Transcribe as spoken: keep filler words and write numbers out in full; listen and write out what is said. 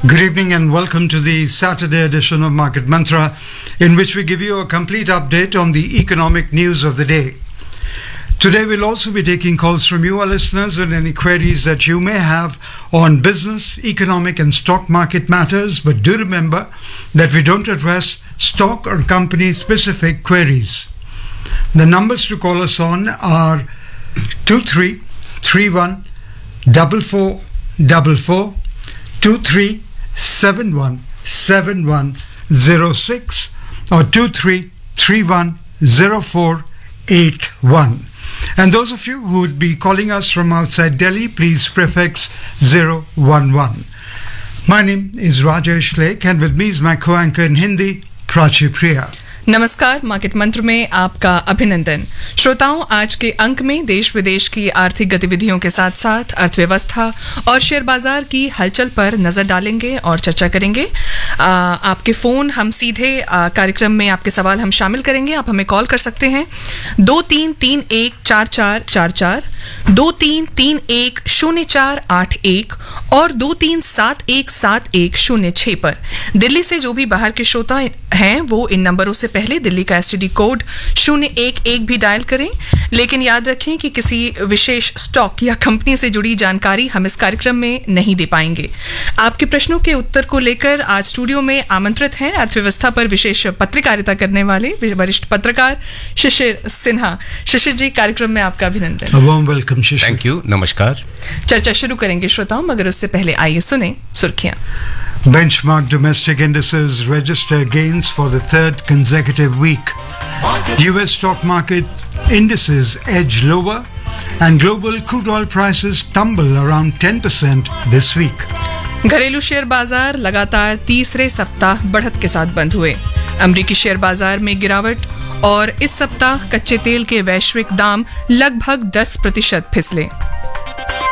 Good evening and welcome to the Saturday edition of Market Mantra, in which we give you a complete update on the economic news of the day. Today we'll also be taking calls from you, our listeners, and any queries that you may have on business, economic and stock market matters. But do remember that we don't address stock or company specific queries. The numbers to call us on are two three three one four four four four, two three seven one seven one zero six or two three three one zero four eight one. And those of you who would be calling us from outside Delhi, please prefix zero one one. My name is Rajesh Lake and with me is my co-anchor in Hindi, Prachi Priya. नमस्कार, market मंत्र में आपका अभिनंदन। श्रोताओं, आज के अंक में देश विदेश की आर्थिक गतिविधियों के साथ साथ अर्थव्यवस्था और शेयर बाजार की हलचल पर नजर डालेंगे और चर्चा करेंगे। आ, आपके फोन हम सीधे आ, कार्यक्रम में आपके सवाल हम शामिल करेंगे। आप हमें कॉल कर सकते हैं दो तीन तीन एक चार चार चार चार, दो तीन तीन एक शून्य चार आठ एक और दो तीन सात एक सात एक शून्य छह पर। दिल्ली से जो भी बाहर के श्रोता हैं वो इन नंबरों से पहले दिल्ली का एसटीडी कोड शून्य एक एक भी डायल करें, लेकिन याद रखें कि किसी विशेष स्टॉक या कंपनी से जुड़ी जानकारी हम इस कार्यक्रम में नहीं दे पाएंगे। आपके प्रश्नों के उत्तर को लेकर आज स्टूडियो में आमंत्रित हैं अर्थव्यवस्था पर विशेष पत्रकारिता करने वाले वरिष्ठ पत्रकार शिशिर सिन्हा। शिशिर जी, कार्यक्रम में आपका अभिनंदन। Welcome Shishir. थैंक यू, नमस्कार। चर्चा शुरू करेंगे श्रोताओं, मगर उससे पहले आइए सुने सुर्खियां। Benchmark domestic indices register gains for the third consecutive week. U S stock market indices edge lower and global crude oil prices tumble around ten percent this week. घरेलू शेयर बाजार लगातार तीसरे सप्ताह बढ़त के साथ बंद हुए। अमेरिकी शेयर बाजार में गिरावट और इस सप्ताह कच्चे तेल के वैश्विक दाम लगभग दस प्रतिशत फिसले।